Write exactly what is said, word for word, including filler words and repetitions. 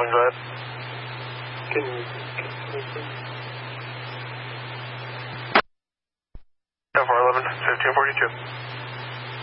eleven, go ahead. Can you, can you ten four eleven, fifteen forty-two.